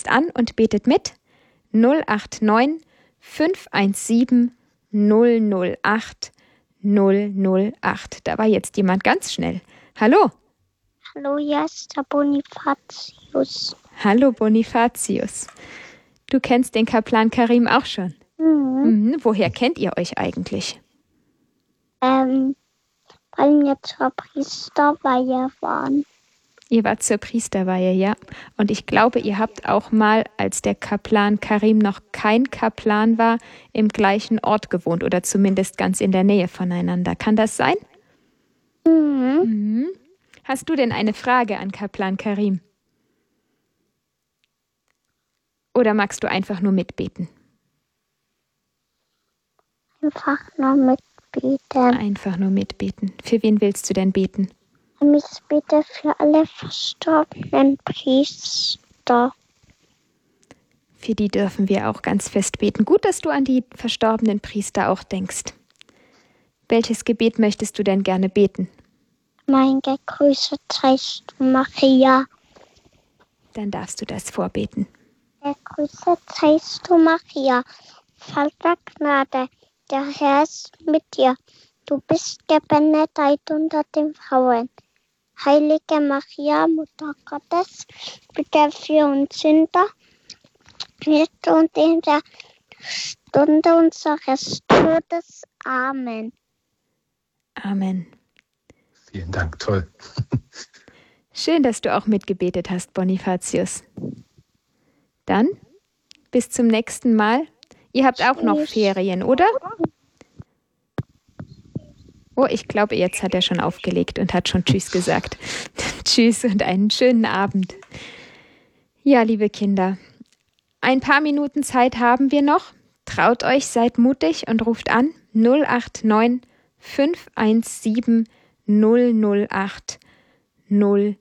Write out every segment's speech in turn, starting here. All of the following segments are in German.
jetzt an und betet mit. 089 517 008 008. Da war jetzt jemand ganz schnell. Hallo. Hallo, hier ist der Bonifatius. Hallo Bonifatius. Du kennst den Kaplan Karim auch schon? Woher kennt ihr euch eigentlich? Weil wir zur Priesterweihe waren. Ihr wart zur Priesterweihe, ja. Und ich glaube, ihr habt auch mal, als der Kaplan Karim noch kein Kaplan war, im gleichen Ort gewohnt oder zumindest ganz in der Nähe voneinander. Kann das sein? Hast du denn eine Frage an Kaplan Karim? Oder magst du einfach nur mitbeten? Einfach nur mitbeten. Einfach nur mitbeten. Für wen willst du denn beten? Ich bete für alle verstorbenen Priester. Für die dürfen wir auch ganz fest beten. Gut, dass du an die verstorbenen Priester auch denkst. Welches Gebet möchtest du denn gerne beten? Mein gegrüßet seist du, Maria. Dann darfst du das vorbeten. Gegrüßet seist du, Maria, voll der Gnade. Der Herr ist mit dir. Du bist gebenedeit unter den Frauen. Heilige Maria, Mutter Gottes, bitte für uns Sünder, jetzt und in der Stunde unseres Todes. Amen. Amen. Vielen Dank, toll. Schön, dass du auch mitgebetet hast, Bonifatius. Dann bis zum nächsten Mal. Ihr habt auch noch Ferien, oder? Oh, ich glaube, jetzt hat er schon aufgelegt und hat schon Tschüss gesagt. Tschüss und einen schönen Abend. Ja, liebe Kinder, ein paar Minuten Zeit haben wir noch. Traut euch, seid mutig und ruft an 089 517 008 008.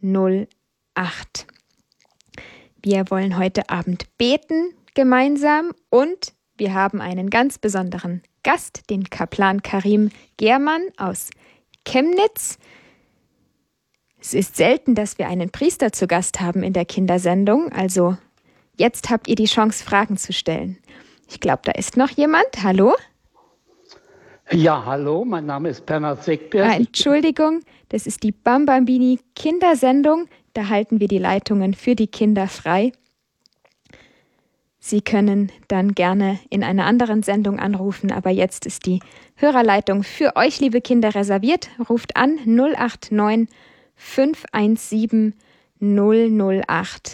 Wir wollen heute Abend beten gemeinsam und wir haben einen ganz besonderen Gast, den Kaplan Karim Germann aus Chemnitz. Es ist selten, dass wir einen Priester zu Gast haben in der Kindersendung, also jetzt habt ihr die Chance, Fragen zu stellen. Ich glaube, da ist noch jemand. Hallo? Ja, hallo, mein Name ist Bernhard Segbers. Entschuldigung, das ist die Bambambini Kindersendung. Da halten wir die Leitungen für die Kinder frei. Sie können dann gerne in einer anderen Sendung anrufen, aber jetzt ist die Hörerleitung für euch, liebe Kinder, reserviert. Ruft an 089 517 008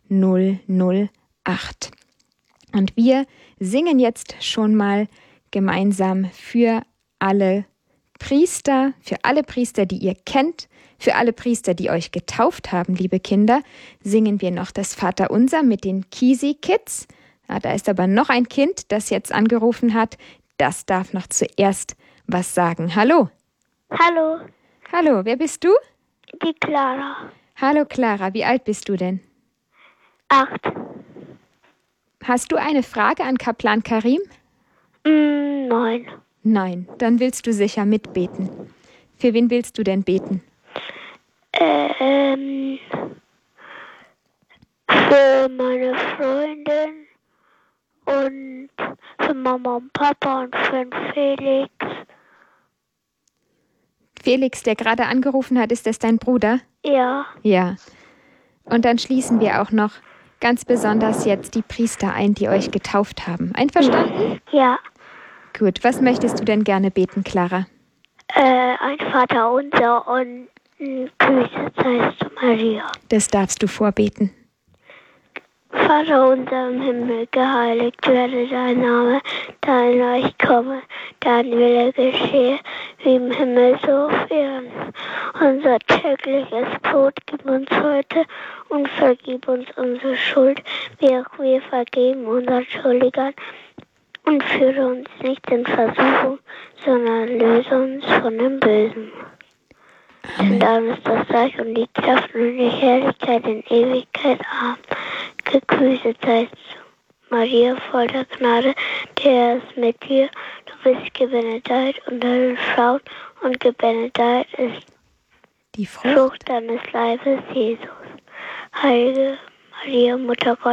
008. Und wir singen jetzt schon mal gemeinsam für alle Priester, die ihr kennt, für alle Priester, die euch getauft haben, liebe Kinder, singen wir noch das Vaterunser mit den Kisi Kids. Ja, da ist aber noch ein Kind, das jetzt angerufen hat. Das darf noch zuerst was sagen. Hallo. Hallo, Hallo, wer bist du? die Clara. Hallo Clara, wie alt bist du denn? 8. Hast du eine Frage an Kaplan Karim? 9. Nein, dann willst du sicher mitbeten. Für wen willst du denn beten? Für meine Freundin und für Mama und Papa und für den Felix. Felix, der gerade angerufen hat, ist das dein Bruder? Ja, Ja. Und dann schließen wir auch noch ganz besonders jetzt die Priester ein, die euch getauft haben. Einverstanden? ja. Gut, was möchtest du denn gerne beten, Clara? Ein Vaterunser und ein Grüße seist du, Maria. Das darfst du vorbeten. Vater unser im Himmel, geheiligt werde dein Name, dein Reich komme, dein Wille geschehe, wie im Himmel so auf Erden. Unser tägliches Brot gib uns heute und vergib uns unsere Schuld, wie auch wir vergeben unseren Schuldigern. Und führe uns nicht in Versuchung, sondern löse uns von dem Bösen. Denn dann ist das Reich und die Kraft und die Herrlichkeit in Ewigkeit. Amen. Gegrüßet seist du, Maria, voll der Gnade, der Herr ist mit dir. Du bist gebenedeit unter den Frauen und gebenedeit ist Die Frucht Frucht deines Leibes, Jesus. Heilige Maria, Mutter Gottes,